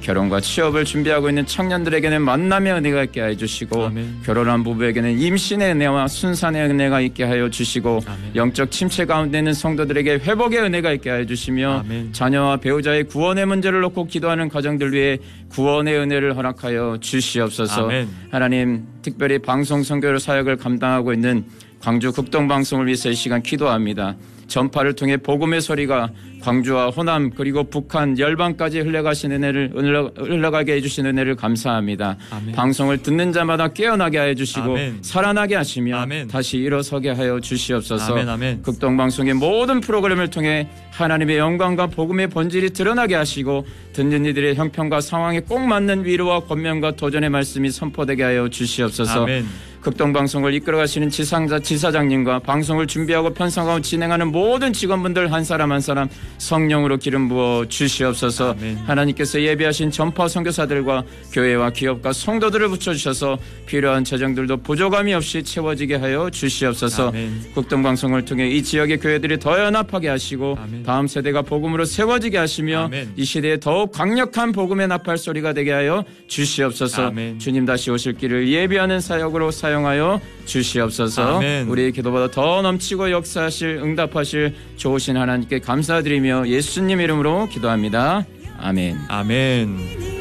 결혼과 취업을 준비하고 있는 청년들에게는 만남의 은혜가 있게 하여 주시고 아멘. 결혼한 부부에게는 임신의 은혜와 순산의 은혜가 있게 하여 주시고 아멘. 영적 침체 가운데 있는 성도들에게 회복의 은혜가 있게 하여 주시며 아멘. 자녀와 배우자의 구원의 문제를 놓고 기도하는 가정들 위해 구원의 은혜를 허락하여 주시옵소서. 아멘. 하나님, 특별히 방송 선교 사역을 감당하고 있는 광주 극동방송을 위해서 이 시간 기도합니다. 전파를 통해 복음의 소리가 광주와 호남 그리고 북한 열방까지 흘러가게 해주신 은혜를 감사합니다. 아멘. 방송을 듣는 자마다 깨어나게 하여 주시고 아멘. 살아나게 하시며 아멘. 다시 일어서게 하여 주시옵소서. 아멘, 아멘. 극동방송의 모든 프로그램을 통해 하나님의 영광과 복음의 본질이 드러나게 하시고 듣는 이들의 형편과 상황에 꼭 맞는 위로와 권면과 도전의 말씀이 선포되게 하여 주시옵소서. 아멘. 극동방송을 이끌어가시는 지사장님과 방송을 준비하고 편성하고 진행하는 모든 직원분들 한 사람 한 사람 성령으로 기름 부어 주시옵소서. 아멘. 하나님께서 예비하신 전파 선교사들과 교회와 기업과 성도들을 붙여주셔서 필요한 재정들도 부족함이 없이 채워지게 하여 주시옵소서. 아멘. 극동방송을 통해 이 지역의 교회들이 더 연합하게 하시고 아멘. 다음 세대가 복음으로 세워지게 하시며 아멘. 이 시대에 더욱 강력한 복음의 나팔 소리가 되게 하여 주시옵소서. 아멘. 주님 다시 오실 길을 예비하는 사역으로 사용하여 주시옵소서. 아멘. 우리의 기도보다 더 넘치고 역사하실 응답하실 좋으신 하나님께 감사드리며 예수님 이름으로 기도합니다. 아멘. 아멘.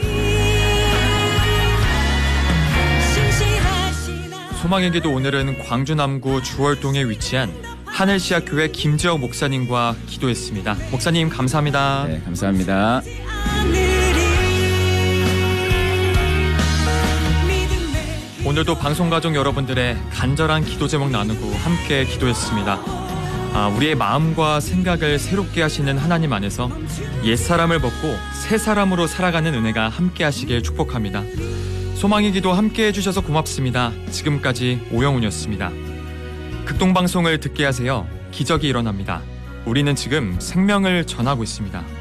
소망의 기도 오늘은 광주 남구 주월동에 위치한 하늘시학교회 김지혁 목사님과 기도했습니다. 목사님 감사합니다. 네, 감사합니다. 오늘도 방송가족 여러분들의 간절한 기도 제목 나누고 함께 기도했습니다. 우리의 마음과 생각을 새롭게 하시는 하나님 안에서 옛사람을 벗고 새사람으로 살아가는 은혜가 함께 하시길 축복합니다. 소망의 기도 함께 해주셔서 고맙습니다. 지금까지 오영훈이었습니다. 극동방송을 듣게 하세요. 기적이 일어납니다. 우리는 지금 생명을 전하고 있습니다.